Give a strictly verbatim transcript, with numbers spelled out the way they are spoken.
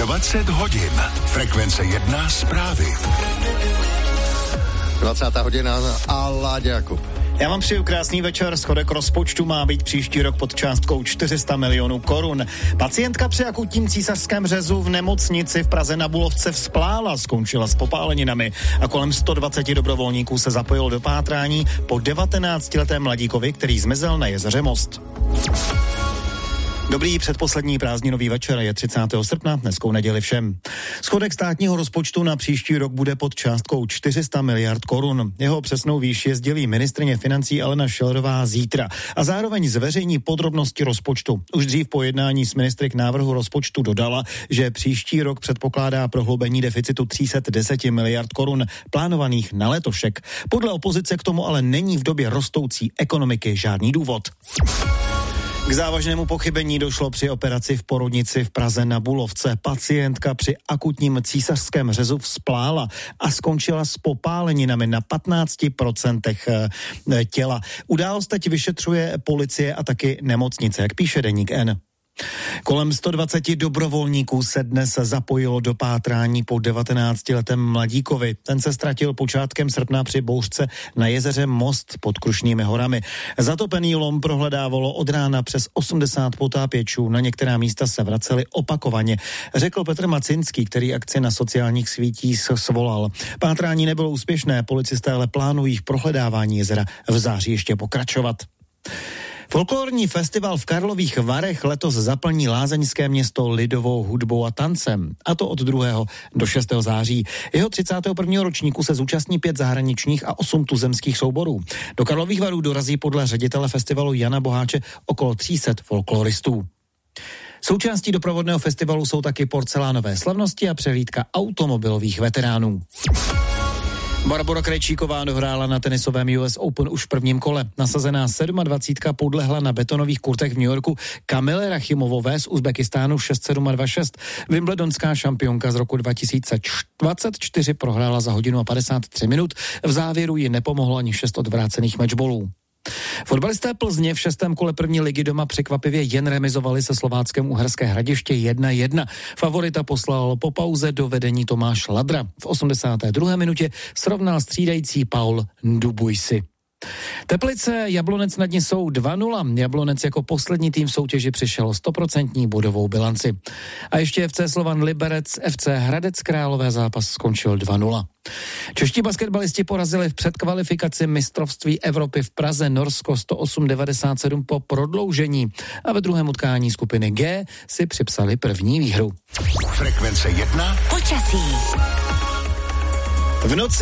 dvacet hodin. Frekvence jedna zprávy. dvacátá hodina a Láďa Jakub. Já vám přeju krásný večer. Schodek rozpočtu má být příští rok pod částkou čtyři sta milionů korun. Pacientka při akutním císařském řezu v nemocnici v Praze na Bulovce vzplála, skončila s popáleninami a kolem sto dvacet dobrovolníků se zapojilo do pátrání po devatenáctiletém mladíkovi, který zmizel na jezeře Most. Dobrý předposlední prázdninový večer, je třicátého srpna, dneskou neděli všem. Schodek státního rozpočtu na příští rok bude pod částkou čtyři sta miliard korun. Jeho přesnou výši sdělí ministryně financí Alena Schillerová zítra a zároveň zveřejní podrobnosti rozpočtu. Už dřív po jednání s ministry k návrhu rozpočtu dodala, že příští rok předpokládá prohloubení deficitu tři sta deset miliard korun plánovaných na letošek. Podle opozice k tomu ale není v době rostoucí ekonomiky žádný důvod. K závažnému pochybení došlo při operaci v porodnici v Praze na Bulovce. Pacientka při akutním císařském řezu vzplála a skončila s popáleninami na patnácti procentech těla. Událost teď vyšetřuje policie a taky nemocnice, jak píše deník N. Kolem sto dvacet dobrovolníků se dnes zapojilo do pátrání po devatenáctiletém mladíkovi. Ten se ztratil počátkem srpna při bouřce na jezeře Most pod Krušnými horami. Zatopený lom prohledávalo od rána přes osmdesát potápěčů. Na některá místa se vraceli opakovaně, řekl Petr Macinský, který akci na sociálních sítích svolal. Pátrání nebylo úspěšné, policisté ale plánují v prohledávání jezera v září ještě pokračovat. Folklorní festival v Karlových Varech letos zaplní lázeňské město lidovou hudbou a tancem, a to od druhého do šestého září. Jeho třicátého prvního ročníku se zúčastní pět zahraničních a osm tuzemských souborů. Do Karlových Varů dorazí podle ředitele festivalu Jana Boháče okolo tři sta folkloristů. Součástí doprovodného festivalu jsou taky porcelánové slavnosti a přehlídka automobilových veteránů. Barbora Krejčíková dohrála na tenisovém U S Open už v prvním kole. Nasazená dvacítka podlehla na betonových kurtech v New Yorku Kamile Rachimovové z Uzbekistánu šest sedm a dva šest. Wimbledonská šampionka z roku dva tisíce dvacet čtyři prohrála za hodinu a padesát tři minut. V závěru ji nepomohlo ani šest odvrácených mečbolů. Fotbalisté Plzně v šestém kole první ligy doma překvapivě jen remizovali se Slováckem Uherské Hradiště jedna jedna. Favorita poslal po pauze do vedení Tomáš Ladra. V osmdesáté druhé minutě srovnal střídající Paul Ndubujsi. Teplice Jablonec nad ní jsou dva nula. Jablonec jako poslední tým v soutěži přišel o stoprocentní bodovou bilanci. A ještě F C Slovan Liberec, F C Hradec Králové zápas skončil dva nula. Čeští basketbalisti porazili v předkvalifikaci mistrovství Evropy v Praze Norsko sto osm devadesát sedm po prodloužení a ve druhém utkání skupiny G si připsali první výhru. Frekvence jedna. Počasí. V noci